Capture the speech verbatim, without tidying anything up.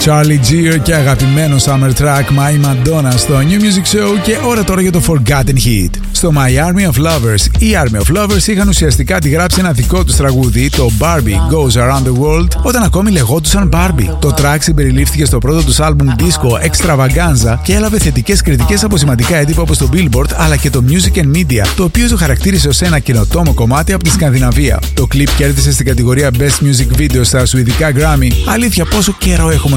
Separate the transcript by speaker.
Speaker 1: Charlie Gear και αγαπημένο summer track My Madonna στο New Music Show και ώρα τώρα για το Forgotten Hit. Στο My Army of Lovers, οι Army of Lovers είχαν ουσιαστικά τη γράψει ένα δικό τους τραγούδι, το Barbie Goes Around the World, όταν ακόμη λεγόντουσαν Barbie. Το track συμπεριλήφθηκε στο πρώτο τους άλμπουμ Disco Extravaganza και έλαβε θετικές κριτικές από σημαντικά έντυπα όπως το Billboard αλλά και το Music and Media, το οποίο το χαρακτήρισε ως ένα καινοτόμο κομμάτι από τη Σκανδιναβία. Το κλιπ κέρδισε στην κατηγορία Best Music Video στα σουηδικά Grammy. Αλήθεια, πόσο καιρό έχουμε